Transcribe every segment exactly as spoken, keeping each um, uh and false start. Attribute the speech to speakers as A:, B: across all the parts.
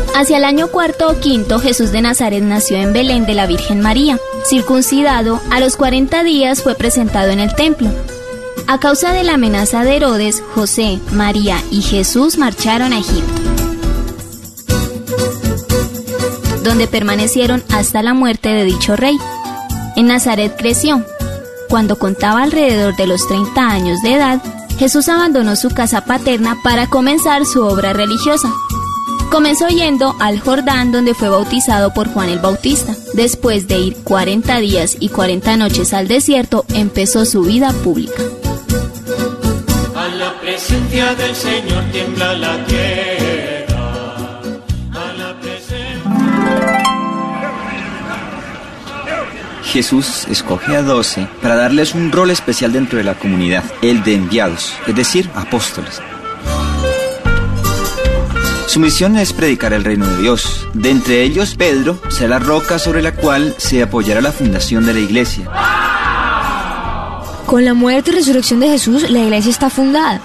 A: Hacia el año cuarto o quinto, Jesús de Nazaret nació en Belén de la Virgen María. Circuncidado, a los cuarenta días fue presentado en el templo. A causa de la amenaza de Herodes, José, María y Jesús marcharon a Egipto, donde permanecieron hasta la muerte de dicho rey. En Nazaret creció. Cuando contaba alrededor de los treinta años de edad, Jesús abandonó su casa paterna para comenzar su obra religiosa. Comenzó yendo al Jordán, donde fue bautizado por Juan el Bautista. Después de ir cuarenta días y cuarenta noches al desierto, empezó su vida pública.
B: A la presencia del Señor tiembla la tierra. A la presencia...
C: Jesús escoge a doce para darles un rol especial dentro de la comunidad, el de enviados, es decir, apóstoles. Su misión es predicar el reino de Dios. De entre ellos, Pedro será la roca sobre la cual se apoyará la fundación de la iglesia.
D: Con la muerte y resurrección de Jesús, la iglesia está fundada.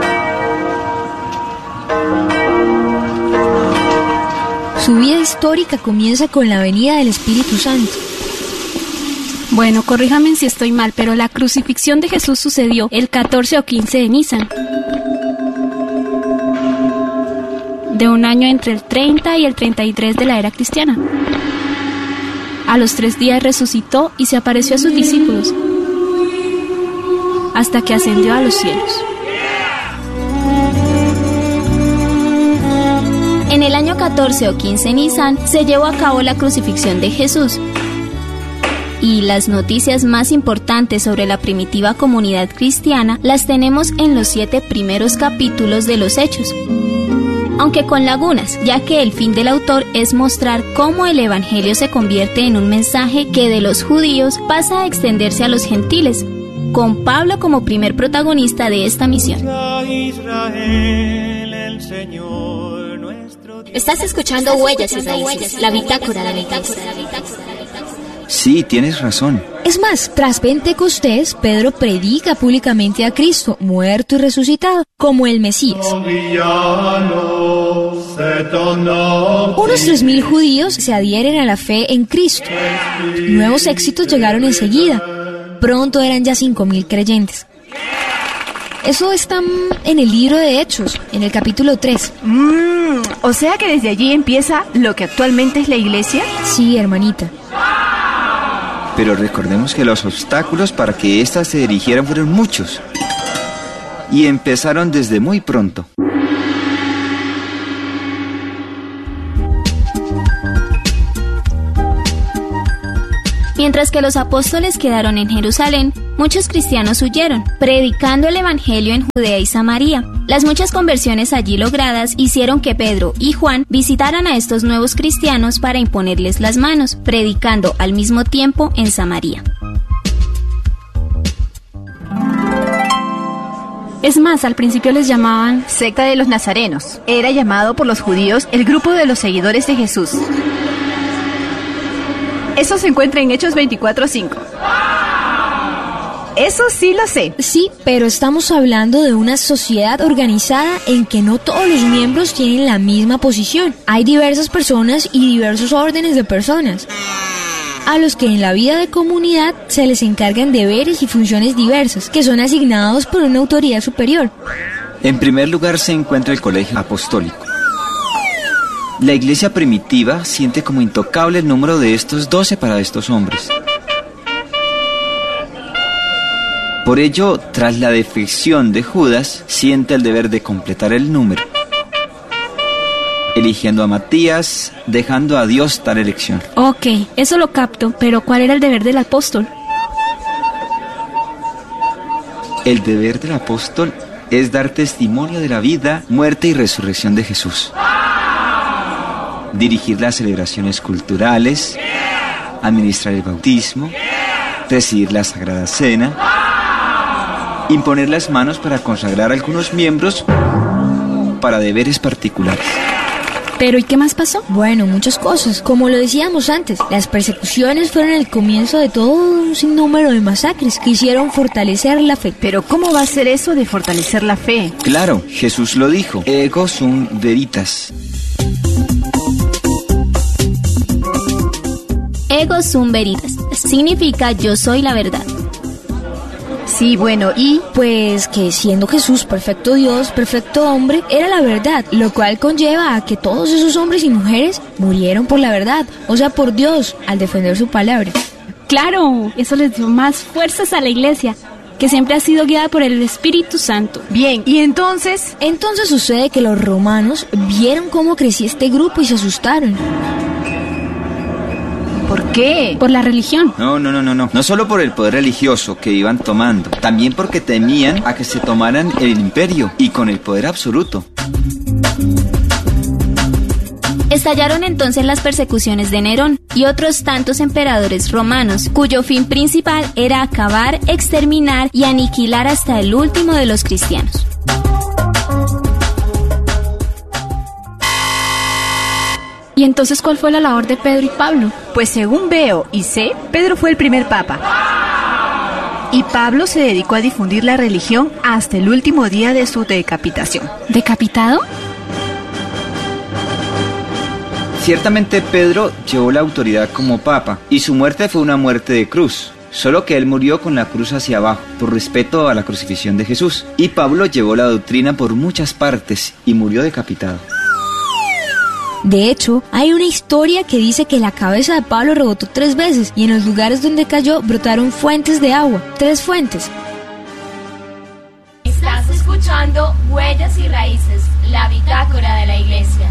D: Su vida histórica comienza con la venida del Espíritu Santo.
E: Bueno, corríjame si estoy mal, pero la crucifixión de Jesús sucedió el catorce o quince de Nisan, de un año entre el treinta y el treinta y tres de la era cristiana. A los tres días resucitó y se apareció a sus discípulos, hasta que ascendió a los cielos.
A: En el año catorce o quince Nisan se llevó a cabo la crucifixión de Jesús. Y las noticias más importantes sobre la primitiva comunidad cristiana las tenemos en los siete primeros capítulos de los Hechos, aunque con lagunas, ya que el fin del autor es mostrar cómo el evangelio se convierte en un mensaje que de los judíos pasa a extenderse a los gentiles, con Pablo como primer protagonista de esta misión.
F: Estás escuchando Huellas y Raíces, la bitácora de la iglesia.
C: Sí, tienes razón.
D: Es más, tras Pentecostés, Pedro predica públicamente a Cristo, muerto y resucitado, como el Mesías. Unos tres mil judíos se adhieren a la fe en Cristo. Nuevos éxitos llegaron enseguida. Pronto eran ya cinco mil creyentes. Eso está en el libro de Hechos, en el capítulo tres.
G: Mm, o sea que desde allí empieza lo que actualmente es la iglesia.
D: Sí, hermanita.
C: Pero recordemos que los obstáculos para que ésta se dirigiera fueron muchos. Y empezaron desde muy pronto.
A: Mientras que los apóstoles quedaron en Jerusalén, muchos cristianos huyeron, predicando el evangelio en Judea y Samaria. Las muchas conversiones allí logradas hicieron que Pedro y Juan visitaran a estos nuevos cristianos para imponerles las manos, predicando al mismo tiempo en Samaria.
E: Es más, al principio les llamaban
G: secta de los nazarenos. Era llamado por los judíos el grupo de los seguidores de Jesús. Eso se encuentra en Hechos veinticuatro cinco. Eso sí lo sé.
D: Sí, pero estamos hablando de una sociedad organizada en que no todos los miembros tienen la misma posición. Hay diversas personas y diversos órdenes de personas, a los que en la vida de comunidad se les encargan deberes y funciones diversas, que son asignados por una autoridad superior.
C: En primer lugar se encuentra el colegio apostólico. La iglesia primitiva siente como intocable el número de estos doce para estos hombres. Por ello, tras la defección de Judas, siente el deber de completar el número, eligiendo a Matías, dejando a Dios tal elección.
E: Ok, eso lo capto, pero ¿cuál era el deber del apóstol?
C: El deber del apóstol es dar testimonio de la vida, muerte y resurrección de Jesús. Dirigir las celebraciones culturales, administrar el bautismo, presidir la Sagrada Cena, imponer las manos para consagrar a algunos miembros para deberes particulares.
E: ¿Pero y qué más pasó?
D: Bueno, muchas cosas. Como lo decíamos antes, las persecuciones fueron el comienzo de todo un sinnúmero de masacres que hicieron fortalecer la fe.
G: Pero ¿cómo va a ser eso de fortalecer la fe?
C: Claro, Jesús lo dijo, ego sum veritas.
A: ego sum veritas. Significa yo soy la verdad.
G: Sí, bueno, y
D: Pues que siendo Jesús perfecto Dios, perfecto hombre, era la verdad, lo cual conlleva a que todos esos hombres y mujeres murieron por la verdad, o sea, por Dios, al defender su palabra.
E: Claro, eso les dio más fuerzas a la iglesia, que siempre ha sido guiada por el Espíritu Santo.
G: bien, y entonces,
D: Entonces sucede que los romanos vieron cómo crecía este grupo y se asustaron.
G: ¿por qué?
E: Por la religión.
C: No, no, no, no, no. No solo por el poder religioso que iban tomando, también porque temían a que se tomaran el imperio y con el poder absoluto.
A: Estallaron entonces las persecuciones de Nerón y otros tantos emperadores romanos, cuyo fin principal era acabar, exterminar y aniquilar hasta el último de los cristianos.
E: ¿Y entonces cuál fue la labor de Pedro y Pablo?
G: Pues según veo y sé, Pedro fue el primer papa. Y Pablo se dedicó a difundir la religión hasta el último día de su decapitación.
E: ¿Decapitado?
C: Ciertamente Pedro llevó la autoridad como papa y su muerte fue una muerte de cruz. Solo que él murió con la cruz hacia abajo, por respeto a la crucifixión de Jesús. Y Pablo llevó la doctrina por muchas partes y murió decapitado.
D: De hecho, hay una historia que dice que la cabeza de Pablo rebotó tres veces y en los lugares donde cayó brotaron fuentes de agua, tres fuentes.
A: Estás escuchando Huellas y Raíces, la bitácora de la iglesia.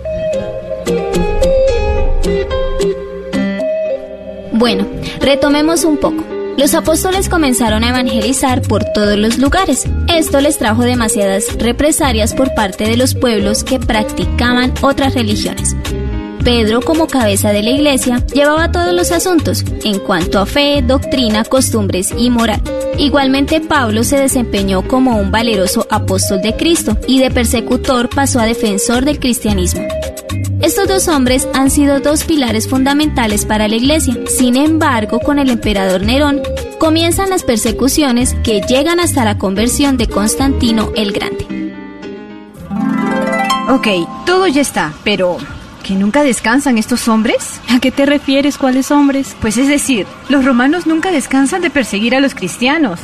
A: Bueno, retomemos un poco. Los apóstoles comenzaron a evangelizar por todos los lugares. Esto les trajo demasiadas represalias por parte de los pueblos que practicaban otras religiones. Pedro, como cabeza de la iglesia, llevaba todos los asuntos en cuanto a fe, doctrina, costumbres y moral. Igualmente, Pablo se desempeñó como un valeroso apóstol de Cristo y de persecutor pasó a defensor del cristianismo. Estos dos hombres han sido dos pilares fundamentales para la iglesia. Sin embargo, con el emperador Nerón, comienzan las persecuciones que llegan hasta la conversión de Constantino el Grande.
G: Ok, todo ya está, pero ¿que nunca descansan estos hombres?
E: ¿A qué te refieres? ¿Cuáles hombres?
G: Pues es decir, los romanos nunca descansan de perseguir a los cristianos.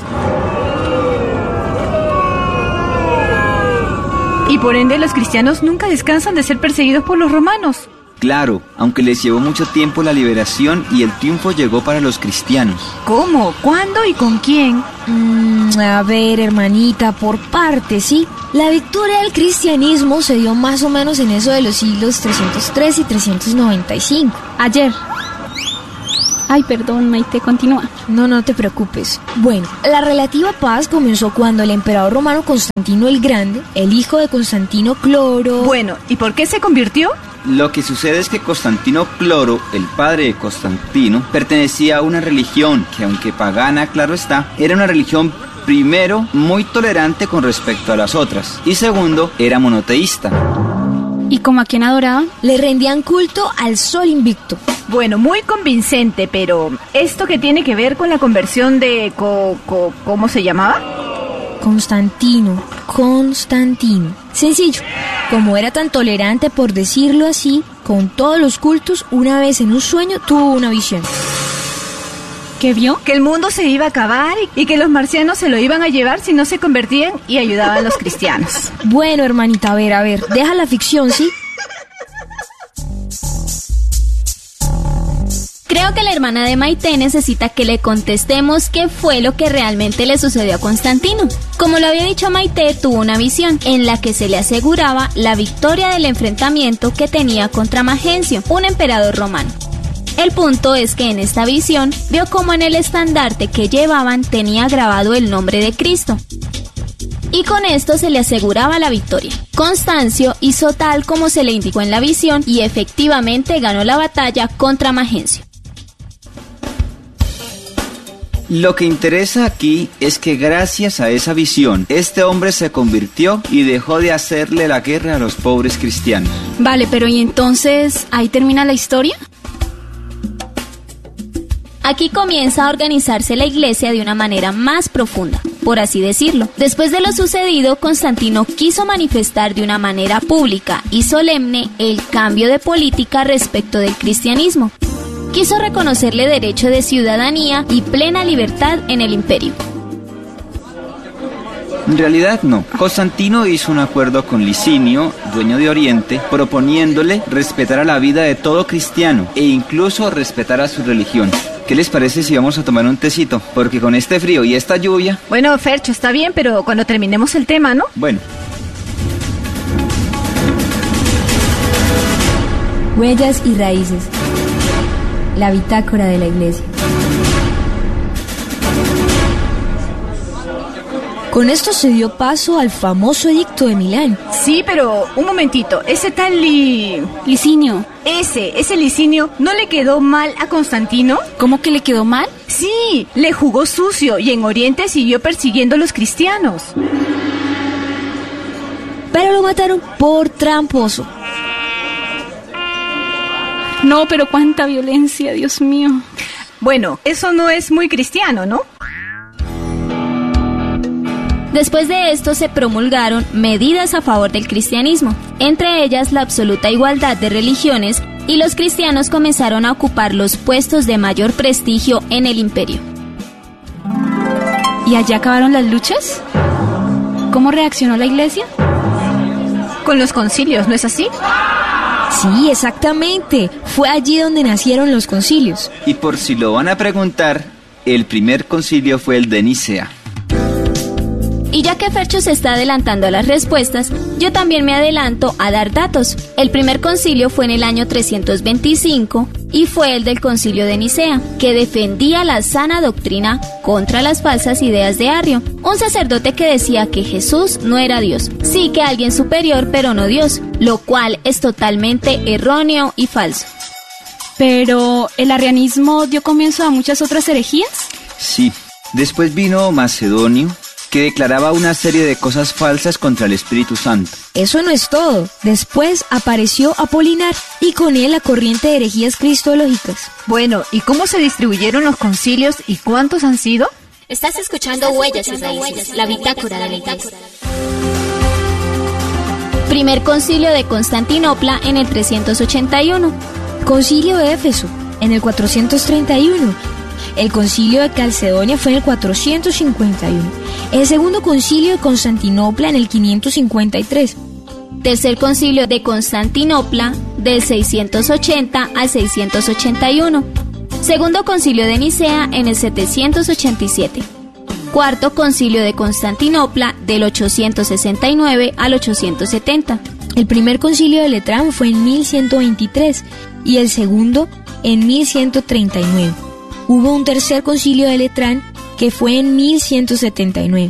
G: Y por ende los cristianos nunca descansan de ser perseguidos por los romanos.
C: Claro, aunque les llevó mucho tiempo la liberación y el triunfo llegó para los cristianos.
G: ¿Cómo? ¿Cuándo y con quién?
D: Mm, a ver, hermanita, por partes, ¿sí? La victoria del cristianismo se dio más o menos en eso de los siglos trescientos tres y trescientos noventa y cinco.
E: Ayer. Ay, perdón, Maite, continúa.
D: No, no te preocupes. Bueno, la relativa paz comenzó cuando el emperador romano Constantino el Grande, el hijo de Constantino Cloro...
G: Bueno, ¿y por qué se convirtió?
C: Lo que sucede es que Constantino Cloro, el padre de Constantino, pertenecía a una religión que, aunque pagana, claro está, era una religión, primero, muy tolerante con respecto a las otras, y segundo, era monoteísta.
E: ¿Y como a quién adoraban?
D: Le rendían culto al sol invicto.
G: Bueno, muy convincente, pero ¿esto qué tiene que ver con la conversión de... Co, co, ¿cómo se llamaba?
D: Constantino, Constantino. Sencillo, como era tan tolerante, por decirlo así, con todos los cultos, una vez en un sueño tuvo una visión.
E: ¿Qué vio?
G: Que el mundo se iba a acabar y, y que los marcianos se lo iban a llevar si no se convertían y ayudaban a los cristianos.
D: Bueno, hermanita, a ver, a ver, deja la ficción, ¿sí?
A: Creo que la hermana de Maite necesita que le contestemos qué fue lo que realmente le sucedió a Constantino. Como lo había dicho Maite, tuvo una visión en la que se le aseguraba la victoria del enfrentamiento que tenía contra Magencio, un emperador romano. El punto es que en esta visión vio cómo en el estandarte que llevaban tenía grabado el nombre de Cristo. Y con esto se le aseguraba la victoria. Constancio hizo tal como se le indicó en la visión y efectivamente ganó la batalla contra Magencio.
C: Lo que interesa aquí es que gracias a esa visión, este hombre se convirtió y dejó de hacerle la guerra a los pobres cristianos.
E: Vale, pero ¿y entonces ahí termina la historia?
A: Aquí comienza a organizarse la iglesia de una manera más profunda, por así decirlo. Después de lo sucedido, Constantino quiso manifestar de una manera pública y solemne el cambio de política respecto del cristianismo, quiso reconocerle derecho de ciudadanía y plena libertad en el imperio.
C: En realidad no. Constantino hizo un acuerdo con Licinio, dueño de Oriente, proponiéndole respetar a la vida de todo cristiano e incluso respetar a su religión. ¿Qué les parece si vamos a tomar un tecito? Porque con este frío y esta lluvia...
G: Bueno, Fercho, está bien, pero cuando terminemos el tema, ¿no?
C: Bueno.
D: Huellas y raíces. La bitácora de la Iglesia. Con esto se dio paso al famoso edicto de Milán.
G: Sí, pero un momentito, ese tal Li...
E: Licinio.
G: Ese, ese Licinio, ¿no le quedó mal a Constantino?
E: ¿Cómo que le quedó mal?
G: Sí, le jugó sucio y en Oriente siguió persiguiendo a los cristianos.
D: Pero lo mataron por tramposo.
E: No, pero cuánta violencia, Dios mío.
G: Bueno, eso no es muy cristiano, ¿no?
A: Después de esto se promulgaron medidas a favor del cristianismo, entre ellas la absoluta igualdad de religiones, y los cristianos comenzaron a ocupar los puestos de mayor prestigio en el imperio.
E: ¿Y allá acabaron las luchas? ¿Cómo reaccionó la Iglesia?
G: Con los concilios, ¿no es así?
D: Sí, exactamente. Fue allí donde nacieron los concilios.
C: Y por si lo van a preguntar, el primer concilio fue el de Nicea.
A: Y ya que Fercho se está adelantando a las respuestas, yo también me adelanto a dar datos. El primer concilio fue en el año trescientos veinticinco y fue el del concilio de Nicea, que defendía la sana doctrina contra las falsas ideas de Arrio, un sacerdote que decía que Jesús no era Dios, sí que alguien superior pero no Dios, lo cual es totalmente erróneo y falso.
E: Pero ¿el arrianismo dio comienzo a muchas otras herejías?
C: Sí, después vino Macedonio, que declaraba una serie de cosas falsas contra el Espíritu Santo.
D: Eso no es todo. Después apareció Apolinar y con él la corriente de herejías cristológicas.
G: Bueno, ¿y cómo se distribuyeron los concilios y cuántos han sido?
F: Estás escuchando Huellas y Raíces, la bitácora de la Iglesia.
A: Primer concilio de Constantinopla en el trescientos ochenta y uno.
D: Concilio de Éfeso en el cuatrocientos treinta y uno. El concilio de Calcedonia fue en el cuatrocientos cincuenta y uno. El segundo concilio de Constantinopla en el quinientos cincuenta y tres.
A: Tercer concilio de Constantinopla del seiscientos ochenta al seiscientos ochenta y uno. Segundo concilio de Nicea en el setecientos ochenta y siete. Cuarto concilio de Constantinopla del ochocientos sesenta y nueve al ochocientos setenta.
D: El primer concilio de Letrán fue en mil ciento veintitrés y el segundo en mil ciento treinta y nueve. Hubo un tercer concilio de Letrán que fue en mil ciento setenta y nueve.